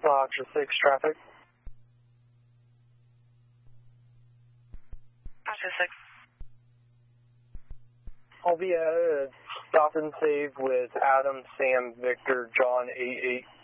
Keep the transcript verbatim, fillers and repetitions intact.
Roger six traffic. Roger six. I'll be at a stop and save with Adam, Sam, Victor, John, eight eight.